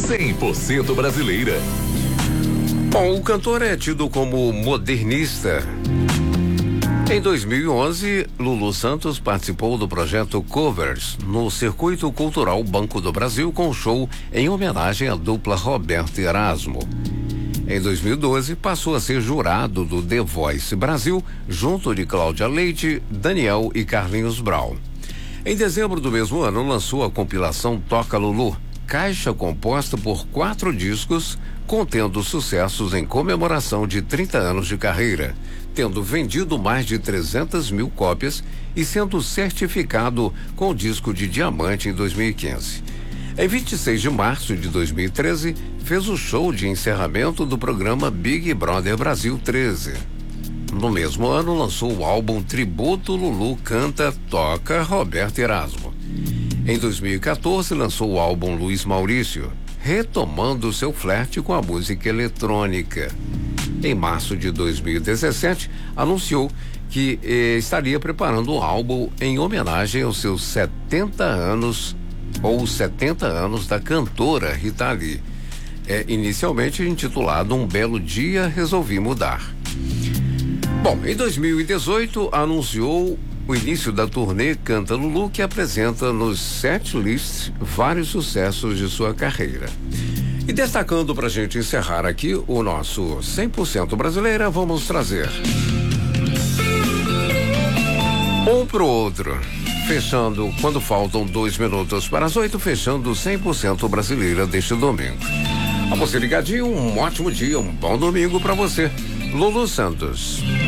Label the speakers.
Speaker 1: 100% brasileira.
Speaker 2: Bom, o cantor é tido como modernista. Em 2011, Lulu Santos participou do projeto Covers no Circuito Cultural Banco do Brasil com show em homenagem à dupla Roberto e Erasmo. Em 2012, passou a ser jurado do The Voice Brasil, junto de Cláudia Leite, Daniel e Carlinhos Brown. Em dezembro do mesmo ano, lançou a compilação Toca Lulu, caixa composta por 4 discos, contendo sucessos em comemoração de 30 anos de carreira, tendo vendido mais de 300 mil cópias e sendo certificado com o disco de diamante em 2015. Em 26 de março de 2013, fez o show de encerramento do programa Big Brother Brasil 13. No mesmo ano, lançou o álbum Tributo Lulu Canta, Toca, Roberto Erasmo. Em 2014, lançou o álbum Luiz Maurício, retomando seu flerte com a música eletrônica. Em março de 2017, anunciou que estaria preparando um álbum em homenagem aos seus 70 anos, ou 70 anos da cantora Rita Lee. Inicialmente intitulado Um Belo Dia Resolvi Mudar. Bom, em 2018, anunciou o início da turnê Canta Lulu, que apresenta nos setlists vários sucessos de sua carreira. E destacando pra gente encerrar aqui o nosso 100% brasileira, vamos trazer um pro outro. Fechando, quando faltam 2 minutos para as 8, fechando 100% brasileira deste domingo. A você ligadinho, um ótimo dia, um bom domingo pra você. Lulu Santos.